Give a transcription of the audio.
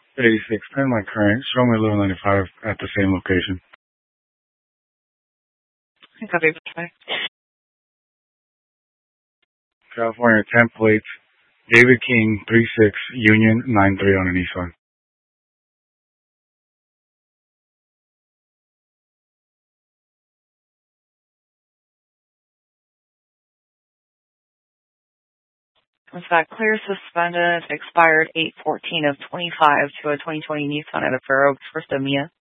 86, and my current. Show me 1195 at the same location. Copy. Bye. California templates. David King, 36, Union, 93 on a Nissan. It's got clear suspended, expired 8/14 of 25 to a 2020 Nissan at a Fair Oaks for Mia.